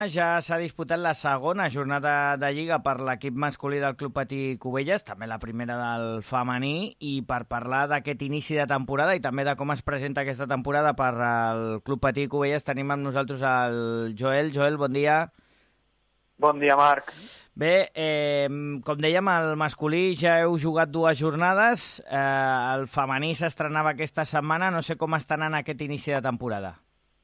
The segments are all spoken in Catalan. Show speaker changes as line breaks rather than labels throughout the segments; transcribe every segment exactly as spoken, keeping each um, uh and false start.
Ja s'ha disputat la segona jornada de Lliga per l'equip masculí del Club Patí Cubelles, també la primera del femení, i per parlar d'aquest inici de temporada i també de com es presenta aquesta temporada per al Club Patí Cubelles tenim amb nosaltres el Joel. Joel, bon dia.
Bon dia, Marc.
Bé, eh, com dèiem, el masculí ja heu jugat dues jornades, eh, el femení s'estrenava aquesta setmana, no sé com està anant aquest inici de temporada.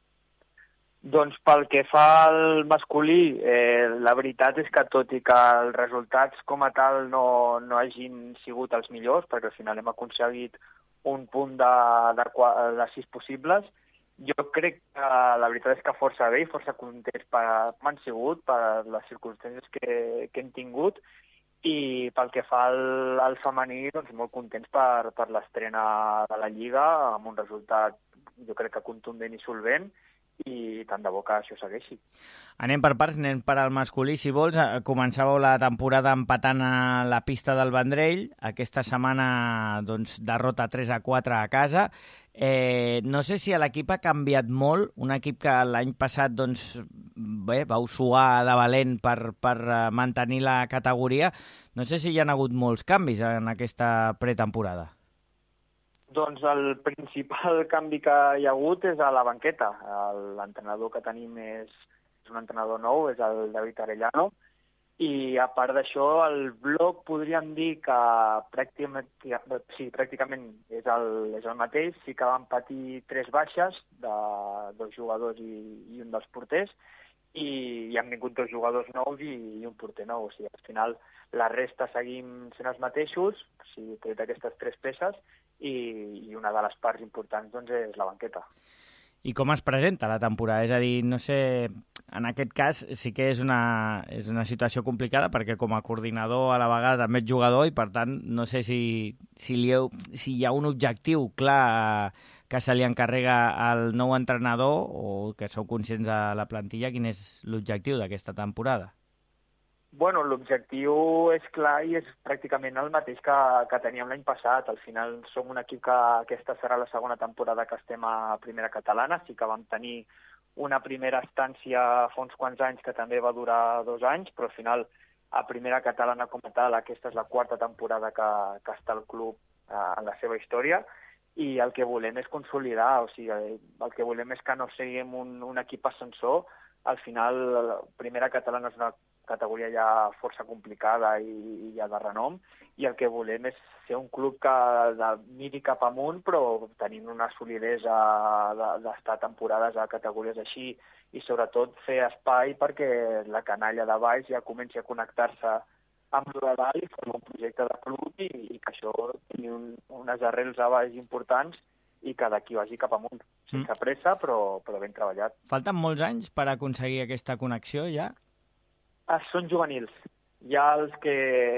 Doncs pel que fa al masculí, eh, la veritat és que tot i que els resultats com a tal no, no hagin sigut els millors, perquè al final hem aconseguit un punt de, de, de sis possibles, jo crec que la veritat és que força bé i força contents per han sigut, per les circumstàncies que, que hem tingut, i pel que fa al, al femení, doncs molt contents per, per l'estrena de la Lliga, amb un resultat jo crec que contundent i solvent, i tant de bo que això segueixi.
Anem per parts, anem per al masculí, si vols. Començàveu la temporada empatant a la pista del Vendrell. Aquesta setmana, doncs, derrota tres a quatre a casa. Eh, no sé si l'equip ha canviat molt, un equip que l'any passat, doncs, bé, vau suar de valent per, per mantenir la categoria. No sé si hi ha hagut molts canvis en aquesta pretemporada.
Doncs el principal canvi que hi ha hagut és a la banqueta. L'entrenador que tenim és, és un entrenador nou, és el David Arellano, i a part d'això el bloc podríem dir que pràcticament, sí, pràcticament és el, és el mateix, sí que van patir tres baixes de dos jugadors i, i un dels porters, i hi han vingut dos jugadors nous i, i un porter nou. O sigui, al final la resta seguim sent els mateixos, o sigui, tret aquestes tres peces, i, i una de les parts importants doncs, és la banqueta.
I com es presenta la temporada? És a dir, no sé, en aquest cas sí que és una, és una situació complicada perquè com a coordinador a la vegada també ets jugador i per tant no sé si, si, li heu, si hi ha un objectiu clar que se li encarrega al nou entrenador o que sou conscients de la plantilla, quin és l'objectiu d'aquesta temporada?
Bueno, l'objectiu és clar i és pràcticament el mateix que, que teníem l'any passat. Al final som un equip que aquesta serà la segona temporada que estem a primera catalana. Sí que vam tenir una primera estància fa uns quants anys que també va durar dos anys, però al final a primera catalana com a tal aquesta és la quarta temporada que, que està el club eh, en la seva història i el que volem és consolidar, o sigui, el que volem és que no siguem un, un equip ascensor. Al final la primera catalana és una categoria ja força complicada i, i ja de renom, i el que volem és ser un club que de, miri cap amunt, però tenint una solidesa d'estar temporades a categories així, i sobretot fer espai perquè la canalla de baix ja comenci a connectar-se amb el de dalt i formar un projecte de club i, i que això tingui un, unes arrels a baix importants i que d'aquí vagi cap amunt, sense mm. pressa, però, però ben treballat.
Falten molts anys per aconseguir aquesta connexió ja?
Ah, són juvenils. Ja els que,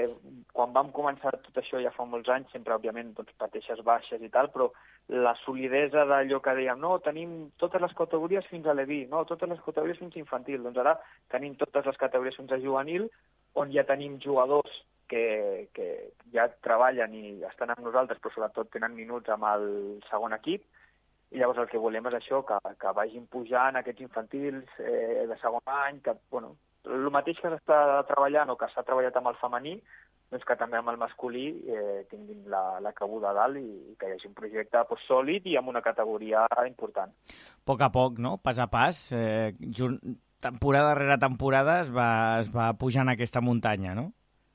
quan vam començar tot això ja fa molts anys, sempre, òbviament, doncs, pateixes baixes i tal, però la solidesa d'allò que dèiem, no, tenim totes les categories fins a l'E V I, no, totes les categories fins a infantil. Doncs ara tenim totes les categories fins a juvenil, on ja tenim jugadors que, que ja treballen i estan amb nosaltres, però sobretot tenen minuts amb el segon equip, i llavors el que volem és això, que, que vagin pujant aquests infantils eh, de segon any, que, bueno, el mateix que s'està treballant o que s'ha treballat amb el femení, doncs que també amb el masculí eh, tinguin la, la cabuda a dalt i, i que hi hagi un projecte pues, sòlid i amb una categoria important.
A poc a poc, no? Pas a pas, eh, temporada rere temporada es va, es va pujant aquesta muntanya, no?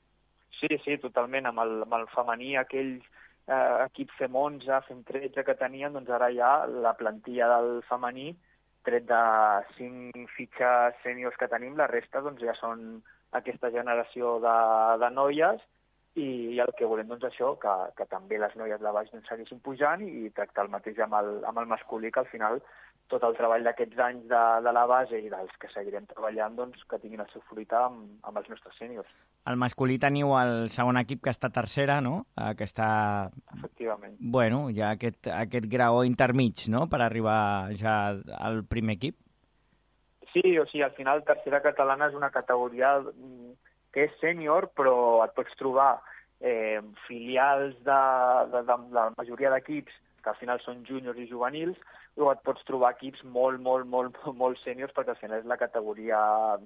Sí, sí, totalment. Amb el, amb el femení, aquells eh, equips fem onze, fem tretze que tenien, doncs ara ja la plantilla del femení, tret de cinc fitxes sèniors que tenim, la resta doncs, ja són aquesta generació de, de noies i el que volem doncs això, que, que també les noies de baix doncs, segueixin pujant i tractar el mateix amb el, amb el masculí, que al final tot el treball d'aquests anys de, de la base i dels que seguirem treballant doncs, que tinguin el seu fruit amb, amb els nostres sèniors.
Al masculí teniu el segon equip que està tercera, no? Que està...
Efectivament.
Bueno, hi ha aquest, aquest graó intermig, no?, per arribar ja al primer equip.
Sí, o sigui, al final tercera catalana és una categoria que és sènior, però et pots trobar eh, filials de, de, de, de la majoria d'equips que al final són júniors i juvenils, o et pots trobar equips molt, molt, molt, molt sèniors, perquè al final és la categoria